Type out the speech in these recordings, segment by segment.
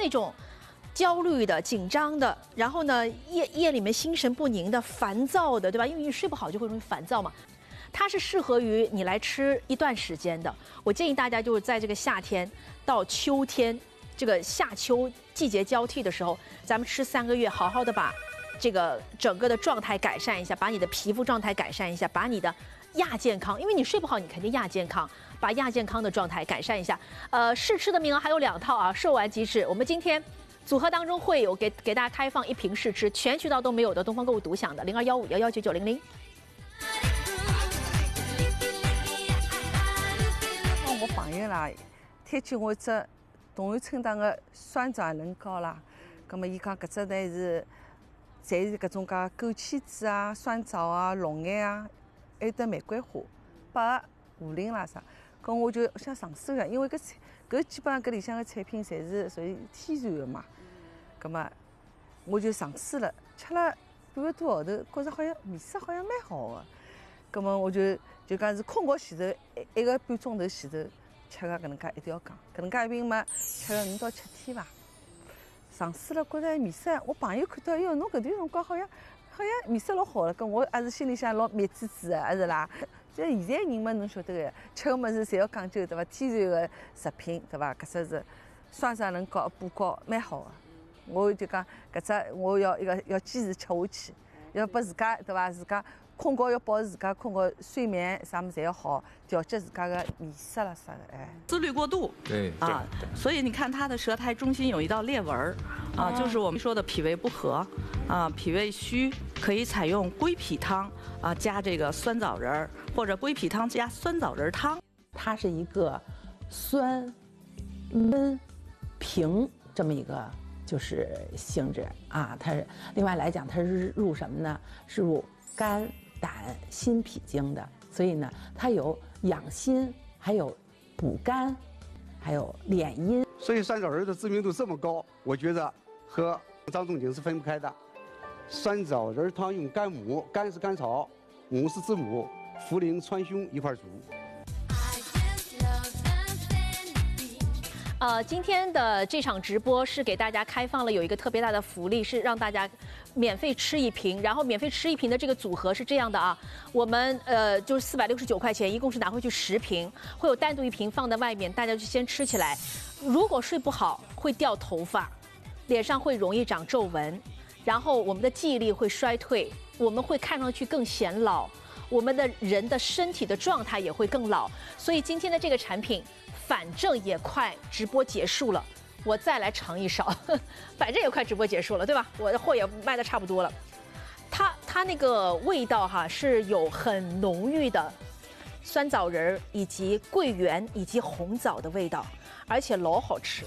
那种焦虑的、紧张的，然后呢夜里面心神不宁的、烦躁的，对吧？因为你睡不好就会容易烦躁嘛。它是适合于你来吃一段时间的。我建议大家就是在这个夏天到秋天，这个夏秋季节交替的时候，咱们吃3个月，好好的把这个整个的状态改善一下，把你的皮肤状态改善一下，把你的亚健康，因为你睡不好，你肯定亚健康，把亚健康的状态改善一下。试吃的名额还有2套啊，售完即止。我们今天组合当中会有给大家开放1瓶试吃，全渠道都没有的，东方购物独享的0215119900。 我朋友啦推荐我一只同安春堂的酸枣仁糕啦，葛么伊讲搿只呢侪是搿种介枸杞子啊、酸枣啊、龙眼啊，还有得玫瑰花、百合、茯苓啦啥。搿我就想尝试一下，因为搿基本上搿里向的产品侪是属于天然的嘛。葛么我就尝试了，吃了半个多号头，觉着好像味色好像蛮好的。葛么我就讲是困觉前头1个半钟头前头吃个搿能介一条羹，搿能介一瓶嘛吃了5到7天伐。尝试了，觉着味色，我朋友看到，哟，侬搿段辰光好像味色老好了，搿我还是心里向老美滋滋的，还是啦。就现在人嘛，侬晓得个，吃个物事侪要讲究，对伐？天然个食品，对伐？搿只是酸枣仁糕、补糕蛮好个。我就讲搿只我要坚持吃下去，要拨自家对伐？自家困觉要保持自家困觉睡眠啥么侪要好，调节自家个味色啦啥的，哎。 思虑过度， 对啊，所以你看他的舌苔中心有一道裂纹啊，就是我们说的脾胃不和啊，脾胃虚，可以采用归脾汤啊，加这个酸枣仁儿，或者归脾汤加酸枣仁汤。 它是一个酸、温、平这么一个就是性质啊。它是另外来讲，它是入什么呢？是入肝、胆、心、脾经的，所以呢，它有养心，还有补肝，还有敛阴。 所以酸枣仁的知名度这么高，我觉得和张仲景是分不开的。酸枣仁汤用干母，干是甘草，母是知母，茯苓、川芎一块煮。 今天的这场直播是给大家开放了有一个特别大的福利，是让大家免费吃1瓶，然后免费吃1瓶的这个组合是这样的啊，我们就是469块钱，一共是拿回去10瓶，会有单独1瓶放在外面，大家就先吃起来。如果睡不好会掉头发，脸上会容易长皱纹，然后我们的记忆力会衰退，我们会看上去更显老，我们的人的身体的状态也会更老。所以今天的这个产品反正也快直播结束了，我再来尝一勺，反正也快直播结束了，对吧？我的货也卖的差不多了。它那个味道哈是有很浓郁的酸枣仁以及桂圆以及红枣的味道，而且老好吃。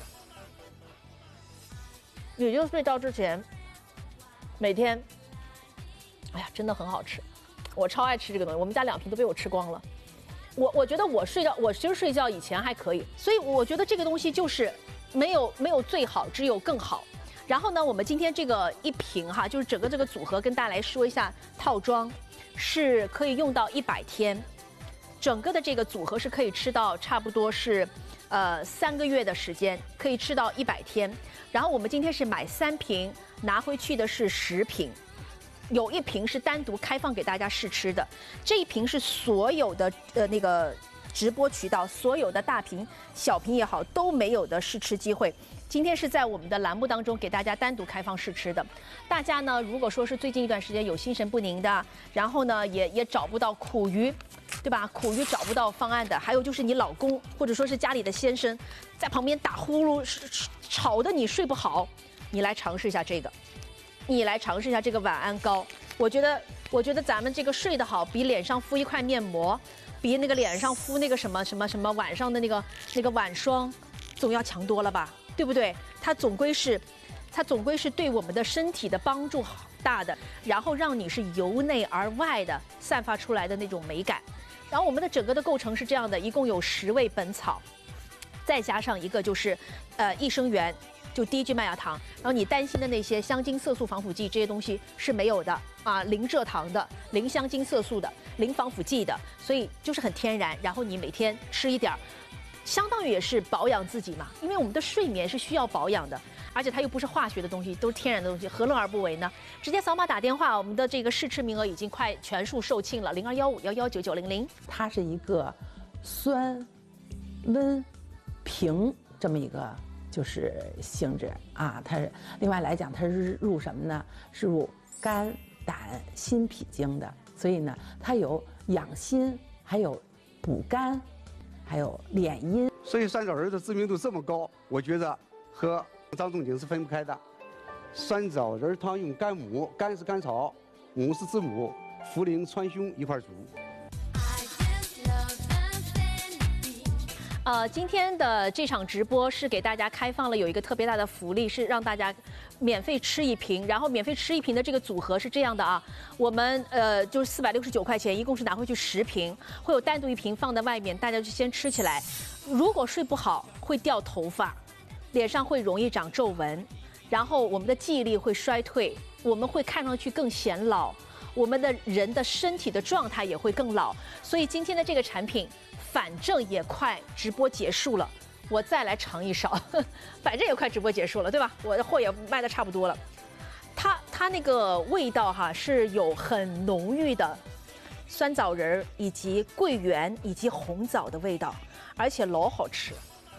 也就是睡觉之前，每天，哎呀，真的很好吃，我超爱吃这个东西，我们家2瓶都被我吃光了。我觉得我其实睡觉以前还可以，所以我觉得这个东西就是没有最好，只有更好。然后呢，我们今天这个1瓶哈，就是整个这个组合跟大家来说一下，套装是可以用到100天，整个的这个组合是可以吃到差不多是3个月的时间，可以吃到100天。然后我们今天是买3瓶，拿回去的是10瓶。有1瓶是单独开放给大家试吃的，这1瓶是所有的那个直播渠道，所有的大瓶、小瓶也好都没有的试吃机会。今天是在我们的栏目当中给大家单独开放试吃的。大家呢，如果说是最近一段时间有心神不宁的，然后呢也找不到苦于，对吧？苦于找不到方案的，还有就是你老公或者说是家里的先生在旁边打呼噜，吵得你睡不好，你来尝试一下这个。你来尝试一下这个晚安膏，我觉得咱们这个睡得好，比脸上敷1块面膜，比那个脸上敷那个什么晚上的那个晚霜，总要强多了吧，对不对？它总归是对我们的身体的帮助好大的，然后让你是由内而外的散发出来的那种美感。然后我们的整个的构成是这样的，一共有10味本草，再加上一个就是益生元。就低聚麦芽糖，然后你担心的那些香精、色素、防腐剂这些东西是没有的啊，零蔗糖的、零香精、色素的、零防腐剂的，所以就是很天然。然后你每天吃一点，相当于也是保养自己嘛，因为我们的睡眠是需要保养的。 而且它又不是化学的东西，都是天然的东西，何乐而不为呢？直接扫码打电话，我们的这个试吃名额已经快全数售罄了，0215119900。 它是一个酸、温、平这么一个就是性质啊。它是另外来讲，它是入什么呢？是入肝、胆、心、脾经的，所以呢，它有养心，还有补肝，还有敛阴。 所以酸枣仁的知名度这么高，我觉得和张仲景是分不开的。酸枣仁汤用干母，干是甘草，母是知母，茯苓、川芎一块煮。 今天的这场直播是给大家开放了有一个特别大的福利，是让大家免费吃一瓶，然后免费吃一瓶的这个组合是这样的啊，我们就是469块钱，一共是拿回去10瓶，会有单独一瓶放在外面，大家就先吃起来。如果睡不好会掉头发，脸上会容易长皱纹，然后我们的记忆力会衰退，我们会看上去更显老，我们的人的身体的状态也会更老。所以今天的这个产品反正也快直播结束了，我再来尝一勺，反正也快直播结束了，对吧？我的货也卖的差不多了。它那个味道哈是有很浓郁的酸枣仁以及桂圆以及红枣的味道，而且老好吃。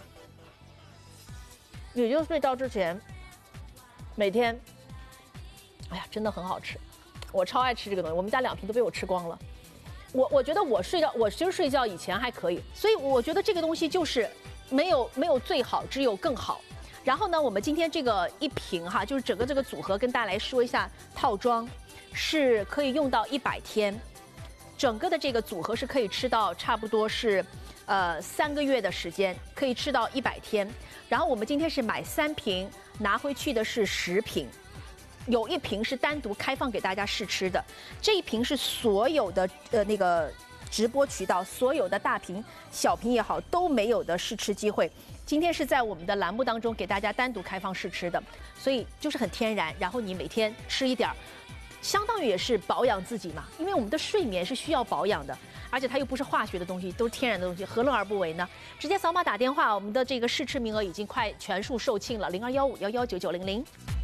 也就睡觉之前，每天，哎呀，真的很好吃，我超爱吃这个东西，我们家2瓶都被我吃光了。我觉得我其实睡觉以前还可以，所以我觉得这个东西就是没有最好，只有更好。然后呢，我们今天这个一瓶哈，就是整个这个组合跟大家来说一下，套装是可以用到100天，整个的这个组合是可以吃到差不多是3个月的时间，可以吃到100天。然后我们今天是买3瓶，拿回去的是10瓶。有1瓶是单独开放给大家试吃的，这一瓶是所有的那个直播渠道，所有的大瓶、小瓶也好都没有的试吃机会。今天是在我们的栏目当中给大家单独开放试吃的，所以就是很天然。然后你每天吃一点，相当于也是保养自己嘛，因为我们的睡眠是需要保养的，而且它又不是化学的东西，都是天然的东西，何乐而不为呢？直接扫码打电话，我们的这个试吃名额已经快全数售罄了，0215119900。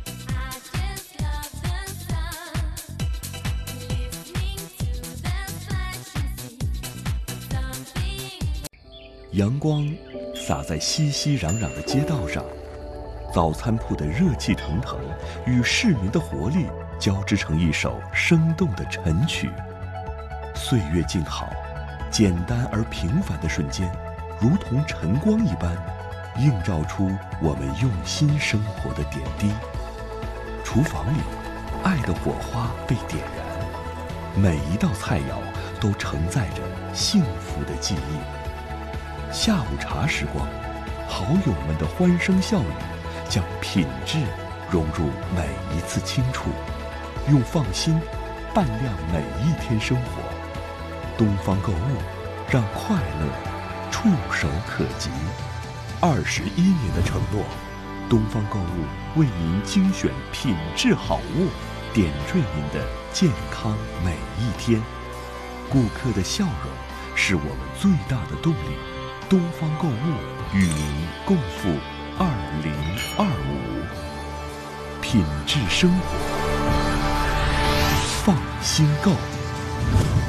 阳光洒在熙熙攘攘的街道上，早餐铺的热气腾腾与市民的活力交织成一首生动的晨曲。岁月静好，简单而平凡的瞬间，如同晨光一般，映照出我们用心生活的点滴。厨房里，爱的火花被点燃，每一道菜肴都承载着幸福的记忆。下午茶时光，好友们的欢声笑语，将品质融入每一次清楚，用放心伴亮每一天生活。东方购物，让快乐触手可及。21年的承诺，东方购物为您精选品质好物，点缀您的健康每一天。顾客的笑容是我们最大的动力。东方购物与您共赴2025，品质生活，放心购。